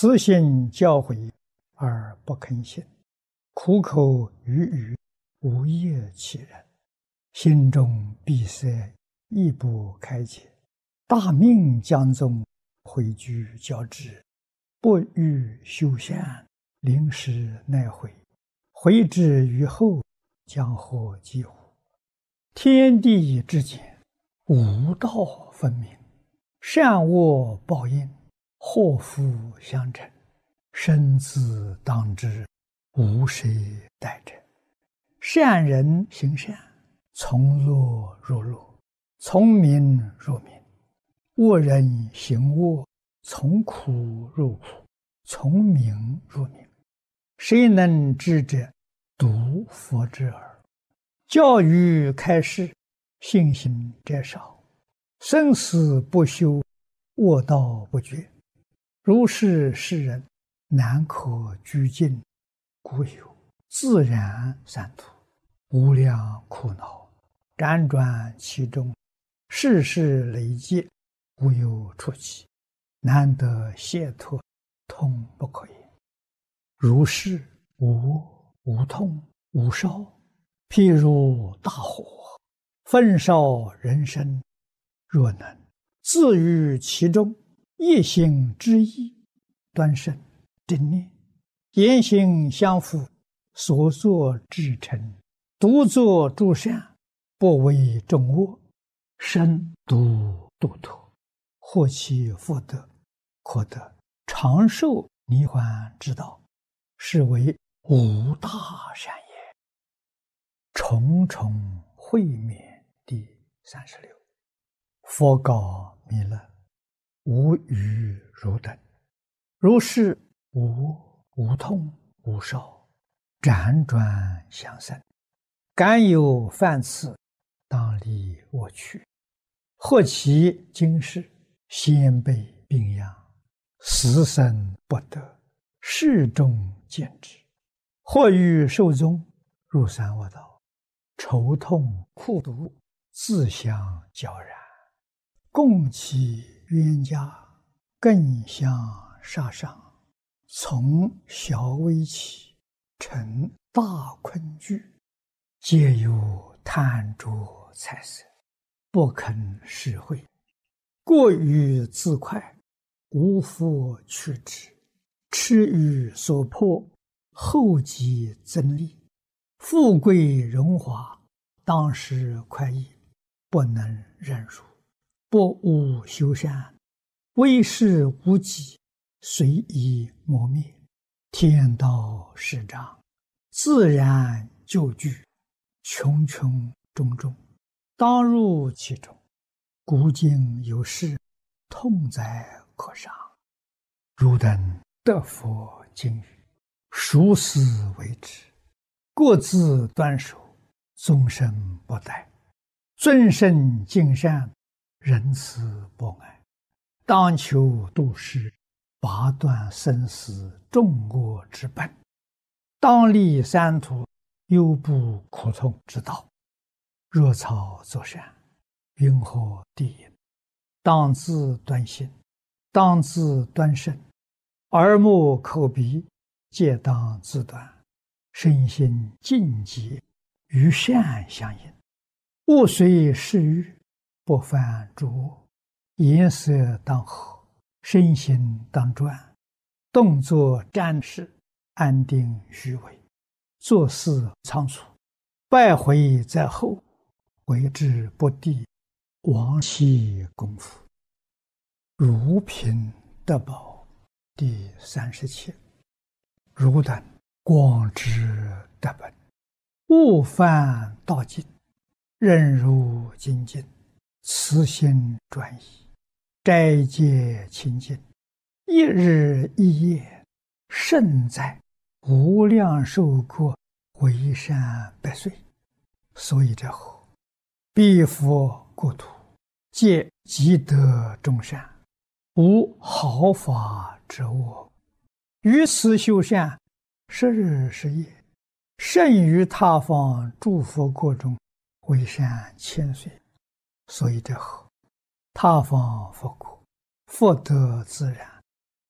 慈心教诲而不肯信，苦口语语无业其人，心中闭塞亦不开解，大命将宗回居教之，不欲修善，临时奈悔，回之于后，将获几乎？天地之间，无道分明，善恶报应，祸福相承，生死当知，无谁代者。善人行善，从乐入乐，从明入明；恶人行恶，从苦入苦，从明入明。谁能知者？独佛之耳。教育开示，信心者少，生死不休，恶道不绝。如是世人，难可居尽，故有自然三途，无量苦恼，辗转其中，世事累劫，无有出期，难得解脱，痛不可言。如是无痛无烧，譬如大火，焚烧人生。若能自于其中，一心之意，端慎正念，言行相符，所作至诚，独作诸善，不为众恶，身独度脱，获其福德，可得长寿涅槃之道，是为无大善也。重重会面第36。佛告弥勒：无余汝等，如是无痛无烧，辗转相生，敢有犯次，当离我去。或其今世，先辈病殃，死生不得，世众见之；或欲寿终，入三恶道，愁痛苦毒，自相交然，共其冤家，更相杀伤，从小危起，成大困惧，皆有贪着财色，不肯施惠，过于自快，无复去之，痴于所迫，后继增利，富贵荣华，当时快意，不能忍辱，不务修善，为事无己，随意磨灭，天道始长，自然就具，穷穷种种，当入其中。古今有事，痛哉可伤。汝等得佛经语，熟思为之，各自端守，终身不殆，尊圣敬善，仁慈博爱，当求度世，拔断生死众恶之本，当立三途，忧怖苦痛之道。若草作善，云何地也？当自端心，当自端身，耳目口鼻皆当自端，身心净洁，与善相应，勿随世欲，不犯诸恶，颜色当和，身心当专，动作暂时，安定虚伪，做事仓促，败毁在后，为之不第，亡其功夫。如贫得宝第37。汝等广知德本，勿犯道境，忍辱精进，慈心专一，斋戒清净，一日一夜，胜在无量寿国，为善百岁。所以者何？彼佛国土，皆积德众善，无毫发之恶。于此修善，10日10夜，胜于他方诸佛国中，为善1000岁。所以者何？他方佛国，福德自然，